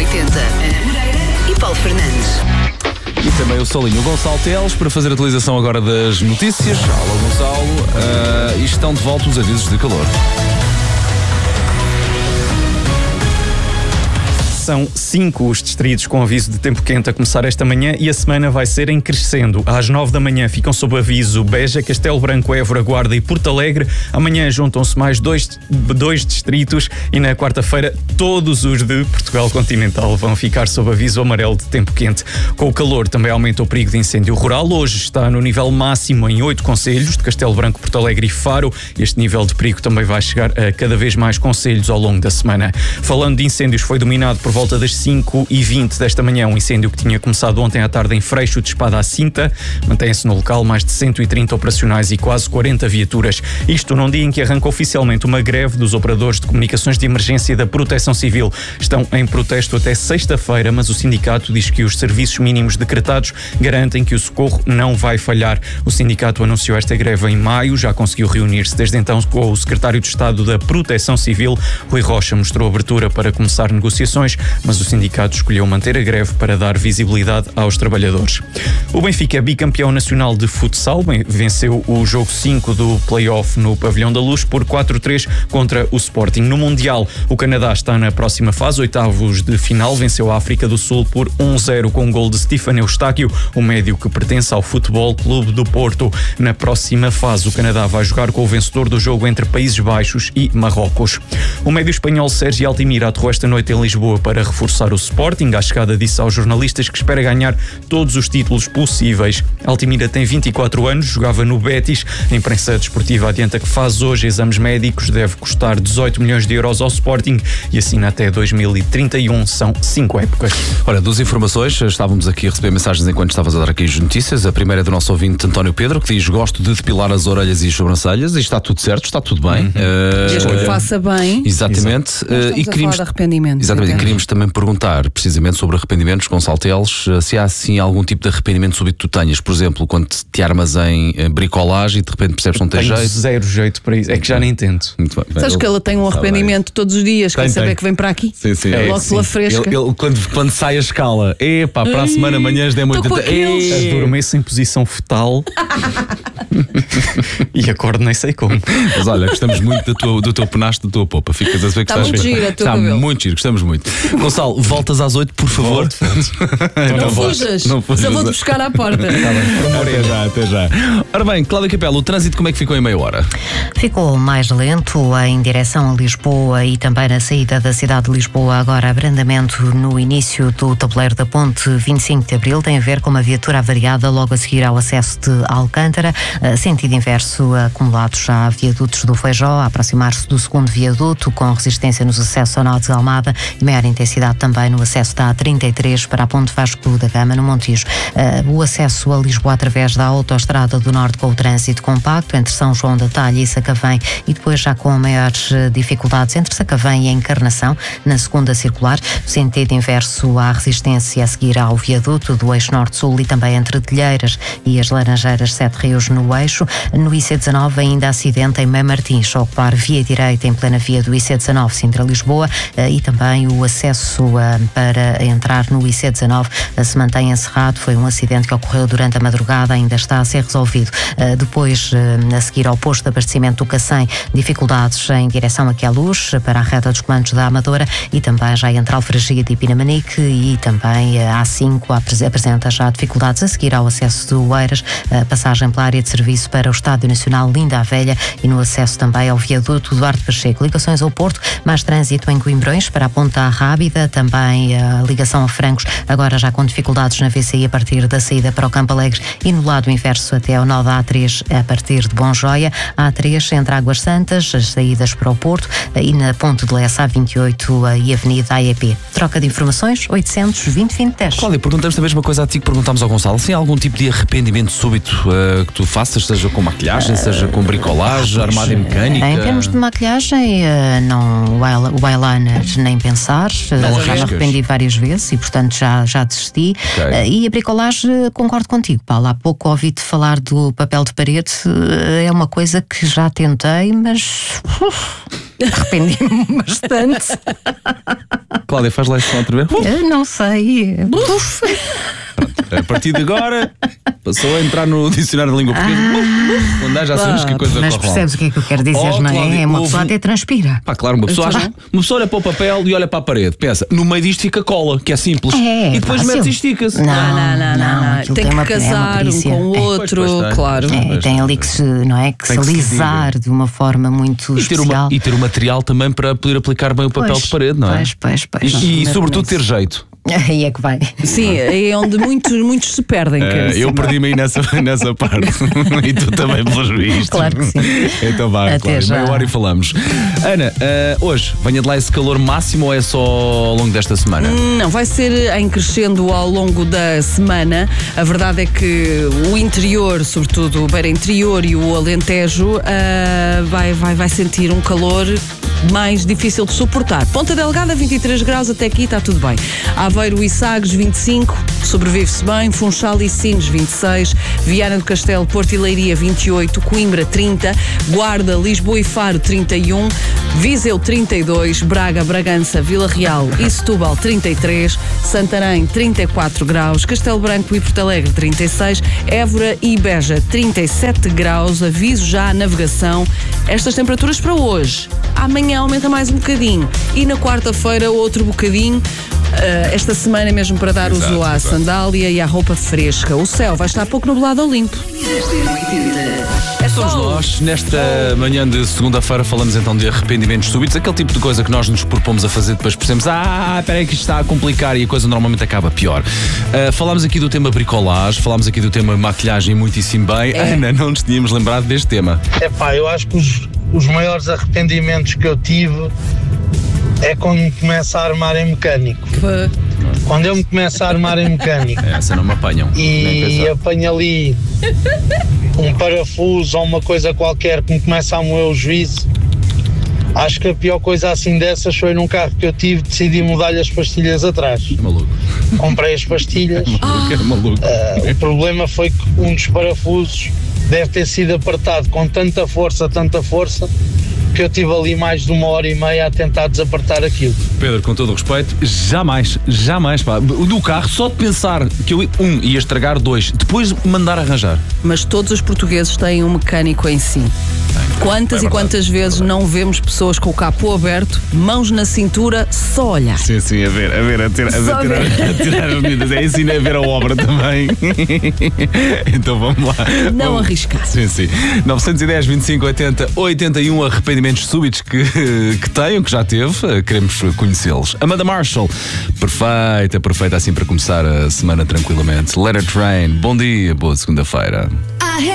M80, Ana Moreira e Paulo Fernandes. E também o Solinho, o Gonçalo Teles, para fazer a atualização agora das notícias. Alô, Gonçalo. E estão de volta os avisos de calor. São 5 os distritos com aviso de tempo quente a começar esta manhã e a semana vai ser em crescendo. Às 9 da manhã ficam sob aviso Beja, Castelo Branco, Évora, Guarda e Porto Alegre. Amanhã juntam-se mais dois distritos e na quarta-feira todos os de Portugal continental vão ficar sob aviso amarelo de tempo quente. Com o calor também aumenta o perigo de incêndio rural. Hoje está no nível máximo em 8 concelhos, de Castelo Branco, Porto Alegre e Faro. Este nível de perigo também vai chegar a cada vez mais concelhos ao longo da semana. Falando de incêndios, foi dominado por volta das 5h20 desta manhã um incêndio que tinha começado ontem à tarde em Freixo de Espada à Cinta. Mantém-se no local mais de 130 operacionais e quase 40 viaturas. Isto num dia em que arranca oficialmente uma greve dos operadores de comunicações de emergência da Proteção Civil. Estão em protesto até sexta-feira, mas o sindicato diz que os serviços mínimos decretados garantem que o socorro não vai falhar. O sindicato anunciou esta greve em maio, já conseguiu reunir-se desde então com o secretário de Estado da Proteção Civil. Rui Rocha mostrou abertura para começar negociações, mas o sindicato escolheu manter a greve para dar visibilidade aos trabalhadores. O Benfica é bicampeão nacional de futsal, venceu o jogo 5 do play-off no Pavilhão da Luz por 4-3 contra o Sporting. No Mundial, o Canadá está na próxima fase, oitavos de final, venceu a África do Sul por 1-0 com um gol de Stefan Eustáquio, o médio que pertence ao Futebol Clube do Porto. Na próxima fase, o Canadá vai jogar com o vencedor do jogo entre Países Baixos e Marrocos. O médio espanhol Sérgio Altimira aterrou esta noite em Lisboa para reforçar o Sporting. À chegada disse aos jornalistas que espera ganhar todos os títulos possíveis. Altimira tem 24 anos, jogava no Betis. A imprensa desportiva adianta que faz hoje exames médicos, deve custar 18 milhões de euros ao Sporting e assina até 2031, são 5 épocas. Ora, duas informações, estávamos aqui a receber mensagens enquanto estavas a dar aqui as notícias. A primeira é do nosso ouvinte António Pedro, que diz: gosto de depilar as orelhas e as sobrancelhas, e está tudo certo, está tudo bem. Desde que faça bem. Exatamente. E queríamos falar de arrependimento. Exatamente, e queríamos também perguntar precisamente sobre arrependimentos, Gonçalo Teles, se há assim algum tipo de arrependimento súbito que tu tenhas, por exemplo, quando te armas em bricolagem e de repente percebes que não tens jeito. Tenho zero jeito para isso, é que já nem tento. Muito bem. Sabes que ele tem um arrependimento todos os dias, quer saber que vem para aqui? Sim, sim. Logo pela fresca. Ele quando sai a escala, para a semana, amanhã às 10h80, adormeço em posição fetal e acordo nem sei como. Mas olha, gostamos muito do teu penacho, da tua popa. Ficas a saber que está muito giro, está muito giro, gostamos muito. Gonçalo, voltas às 8, por favor. Não fujas, só vou-te buscar à porta. Até já. Ora bem, Cláudia Capelo, o trânsito como é que ficou em meia hora? Ficou mais lento em direção a Lisboa e também na saída da cidade de Lisboa. Agora, abrandamento no início do tabuleiro da ponte 25 de Abril. Tem a ver com uma viatura avariada logo a seguir ao acesso de Alcântara. Sentido inverso, acumulados já a viadutos do Feijó, a aproximar-se do segundo viaduto, com resistência nos acessos ao nó de Almada e maior intensidade também no acesso da A33 para a ponte Vasco da Gama, no Montijo. O acesso a Lisboa através da Autoestrada do Norte com o trânsito compacto entre São João da Talha e Sacavém, e depois já com maiores dificuldades entre Sacavém e Encarnação, na segunda circular. Sentido inverso à resistência a seguir ao viaduto do eixo Norte-Sul e também entre Telheiras e as Laranjeiras, Sete Rios no eixo. No IC19 ainda acidente em Mãe Martins, a ocupar via direita em plena via do IC19 Sintra-Lisboa, e também o acesso para entrar no IC19 se mantém encerrado. Foi um acidente que ocorreu durante a madrugada, ainda está a ser resolvido. Depois, a seguir ao posto de abastecimento do Cacém, dificuldades em direção aqui à Luz, para a reta dos comandos da Amadora, e também já entre Alfragide e Pinamanique, e também a A5 apresenta já dificuldades a seguir ao acesso do Oeiras, passagem pela área de serviço para o Estádio Nacional Linda a Velha e no acesso também ao viaduto Duarte Pacheco. Ligações ao Porto, mais trânsito em Coimbrões para a Ponta Rábida, também a ligação a Francos, agora já com dificuldades na VCI a partir da saída para o Campo Alegre, e no lado inverso até ao nó da A3 a partir de Bonjoia, a A3 entre Águas Santas, as saídas para o Porto, e na Ponte de Lessa A28 e Avenida AEP. Troca de informações 800-2020-10. Cláudia, perguntamos a mesma coisa a ti que perguntámos ao Gonçalo. Se há algum tipo de arrependimento súbito que tu faças, seja com maquilhagem, seja com bricolagem, armada em mecânica? Em termos de maquilhagem, não, o eyeliner nem pensar, já me arrependi várias vezes e portanto já desisti. E a bricolagem, concordo contigo, Paulo. Há pouco ouvi-te falar do papel de parede, é uma coisa que já tentei, mas arrependi-me bastante. Cláudia, faz lá isso outra vez. Não sei. A partir de agora, passou a entrar no dicionário de língua portuguesa. Quando já sabemos que a coisa Mas corre mal. percebes o que é que eu quero dizer, não é? Cláudia, É uma pessoa até transpira. Pá, claro, uma pessoa olha para o papel e olha para a parede. Pensa, no meio disto fica cola, que é simples. E depois fácil. metes e estica-se. Não. Tem que casar um com o outro, claro. Tem ali que se, não é? Que se alisar de uma forma muito especial. E ter o material também para poder aplicar bem o papel de parede, não é? Pois. E sobretudo ter jeito. Aí é que vai. Sim, é onde muitos se perdem. Eu perdi-me aí nessa parte. E tu também, pelos vistos. Claro que sim. Então vá, Até Cláudia, já. meia hora e falamos. Ana, hoje, venha de lá esse calor máximo ou é só ao longo desta semana? Não, vai ser em crescendo ao longo da semana. A verdade é que o interior, sobretudo o Beira Interior e o Alentejo, vai sentir um calor mais difícil de suportar. Ponta Delgada, 23 graus, até aqui está tudo bem. Aveiro e Sagres, 25, sobrevive-se bem. Funchal e Sines, 26. Viana do Castelo, Porto e Leiria, 28. Coimbra, 30. Guarda, Lisboa e Faro, 31. Viseu, 32. Braga, Bragança, Vila Real e Setúbal, 33. Santarém, 34 graus. Castelo Branco e Porto Alegre, 36. Évora e Beja, 37 graus. Aviso já à navegação. Estas temperaturas para hoje. Amanhã aumenta mais um bocadinho. E na quarta-feira outro bocadinho. Esta semana mesmo para dar uso à sandália e à roupa fresca. O céu vai estar pouco nublado ou limpo. Somos nós. Nesta manhã de segunda-feira falamos então de arrependimentos súbitos, aquele tipo de coisa que nós nos propomos a fazer, depois percebemos, espera aí que isto está a complicar e a coisa normalmente acaba pior. Falámos aqui do tema bricolagem, falámos aqui do tema maquilhagem muitíssimo bem. Ana, não nos tínhamos lembrado deste tema. Eu acho que os maiores arrependimentos que eu tive é quando me começo a armar em mecânico. Quando eu me começo a armar em mecânico Essa não me apanham. e apanho ali um parafuso ou uma coisa qualquer que me começa a moer o juízo, acho que a pior coisa assim dessas foi num carro que eu tive, decidi mudar-lhe as pastilhas atrás. Maluco. Comprei as pastilhas. Maluco. O problema foi que um dos parafusos deve ter sido apertado com tanta força, que eu tive ali mais de 1h30 a tentar desapertar aquilo. Pedro, com todo o respeito, jamais, pá. Do carro, só de pensar que eu, ia estragar, 2, depois mandar arranjar. Mas todos os portugueses têm um mecânico em si. Quantas e quantas vezes não vemos pessoas com o capô aberto, mãos na cintura, só olhar? Sim, a tirar as medidas. É isso e a ver a obra também. Então vamos lá. Não arriscar. Sim. 910, 25, 80, 81 arrependimentos súbitos que tenho, que já teve. Queremos conhecê-los. Amanda Marshall, perfeita assim para começar a semana tranquilamente. Let It Rain, bom dia, boa segunda-feira.